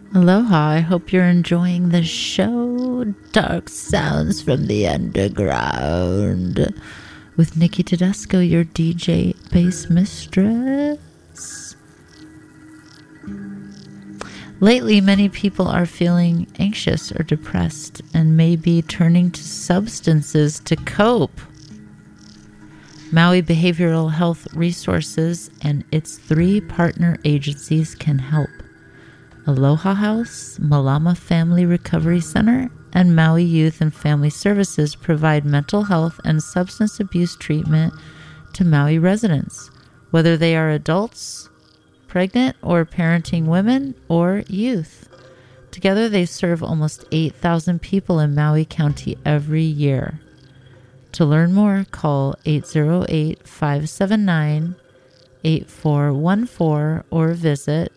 Aloha, I hope you're enjoying the show. Dark Sounds from the Underground with Nikki Tedesco, your DJ bass mistress. Lately, many people are feeling anxious or depressed and may be turning to substances to cope. Maui Behavioral Health Resources and its 3 partner agencies can help. Aloha House, Malama Family Recovery Center, and Maui Youth and Family Services provide mental health and substance abuse treatment to Maui residents, whether they are adults, pregnant or parenting women, or youth. Together, they serve almost 8,000 people in Maui County every year. To learn more, call 808-579-8414 or visit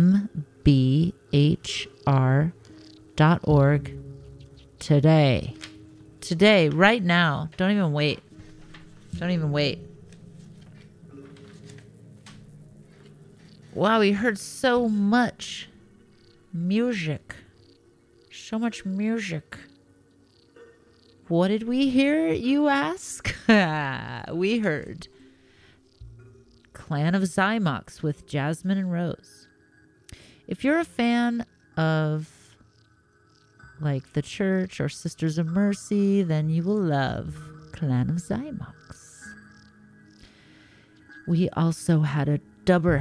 mbhr.org today. Today, right now. Don't even wait. Don't even wait. Wow, we heard so much music. So much music. What did we hear, you ask? We heard Clan of Zymox with Jasmine and Rose. If you're a fan of like the church or Sisters of Mercy, then you will love Clan of Zymox. We also had a double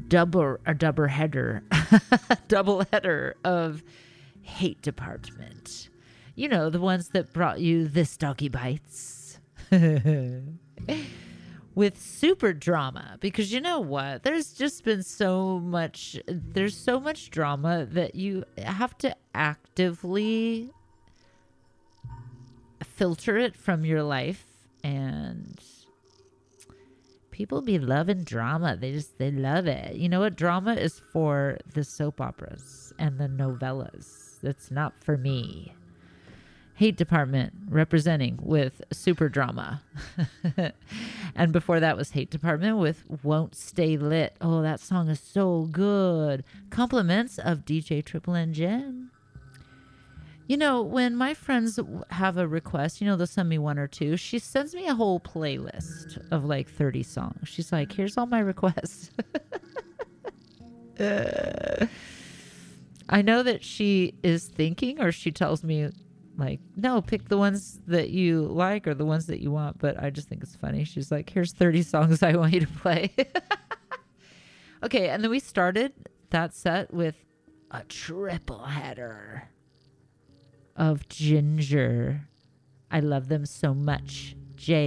header of Hate Department. You know, the ones that brought you This Doggy Bites. With super drama, because you know what? There's just been so much drama that you have to actively filter it from your life, and people be loving drama. They love it. You know what? Drama is for the soap operas and the novellas. That's not for me. Hate Department representing with Super Drama. And before that was Hate Department with Won't Stay Lit. Oh, that song is so good. Compliments of DJ Triple N Jen. You know, when my friends have a request, you know, they'll send me 1 or 2. She sends me a whole playlist of like 30 songs. She's like, here's all my requests. I know that she is thinking, or she tells me, like, no, pick the ones that you like or the ones that you want. But I just think it's funny. She's like, here's 30 songs I want you to play. Okay, and then we started that set with a triple header of Ginger. I love them so much.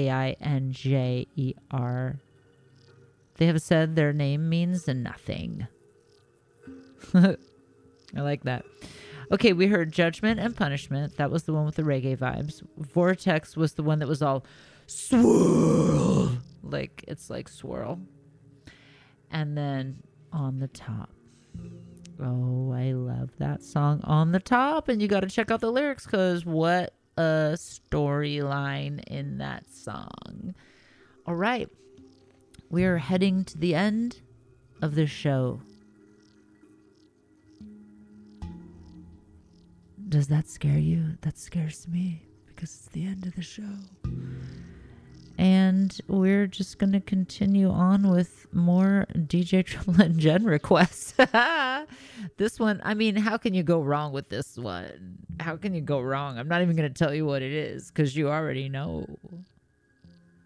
Jinjer. They have said their name means nothing. I like that. Okay, we heard Judgment and Punishment. That was the one with the reggae vibes. Vortex was the one that was all swirl. Like, it's like swirl. And then On the Top. Oh, I love that song, On the Top. And you got to check out the lyrics, because what a storyline in that song. All right. We are heading to the end of the show. Does that scare you? That scares me, because it's the end of the show. And we're just going to continue on with more DJ Triple N Jen requests. This one, I mean, how can you go wrong with this one? How can you go wrong? I'm not even going to tell you what it is, because you already know.